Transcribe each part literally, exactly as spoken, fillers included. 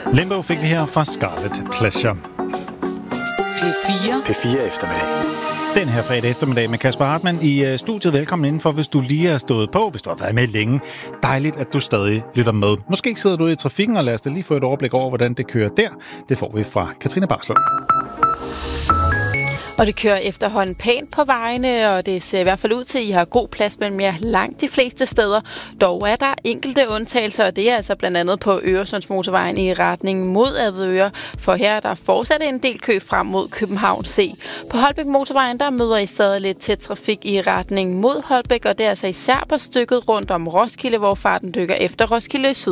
Limbo fik vi her fra Scarlet Pleasure. P fire. P fire eftermiddag. Den her fredag eftermiddag med Kasper Hartmann i studiet. Velkommen indenfor, hvis du lige er stået på, hvis du har været med længe. Dejligt, at du stadig lytter med. Måske sidder du i trafikken, og lad os da lige få et overblik over, hvordan det kører der. Det får vi fra Katrine Barslund. Og det kører efterhånden pænt på vejene, og det ser i hvert fald ud til, at I har god plads mellem jer langt de fleste steder. Dog er der enkelte undtagelser, og det er altså blandt andet på Øresundsmotorvejen i retning mod Avedøre, for her er der fortsat en del kø frem mod København C. På Holbæk Motorvejen, der møder I stadig lidt tæt trafik i retning mod Holbæk, og det er altså især på stykket rundt om Roskilde, hvor farten dykker efter Roskilde Syd.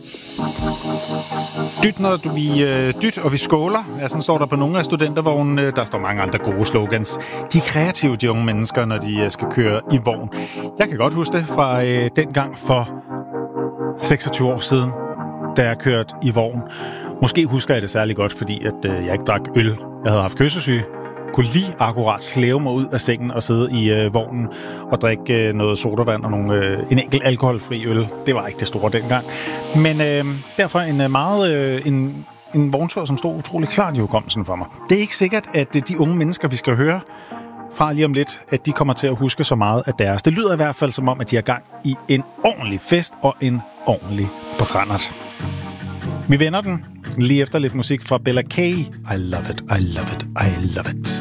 Dyt, når du, vi øh, dyt, og vi skåler. Ja, sådan står der på nogle af studentervognene. Der står mange andre gode slogans. De er kreative, de unge mennesker, når de øh, skal køre i vogn. Jeg kan godt huske det fra øh, den gang for seksogtyve år siden, da jeg kørte i vogn. Måske husker jeg det særlig godt, fordi at, øh, jeg ikke drak øl. Jeg havde haft kyssesyge. Kunne lige akkurat slæve mig ud af sengen og sidde i øh, vognen og drikke øh, noget sodavand og nogle, øh, en enkelt alkoholfri øl. Det var ikke det store dengang. Men øh, derfor en øh, meget øh, en, en vogntur, som stod utrolig klart i hukommelsen for mig. Det er ikke sikkert, at øh, de unge mennesker, vi skal høre fra lige om lidt, at de kommer til at huske så meget af deres. Det lyder i hvert fald som om, at de er gang i en ordentlig fest og en ordentlig brændert. Vi vender den lige efter lidt musik fra Bella K. I love it, I love it, I love it.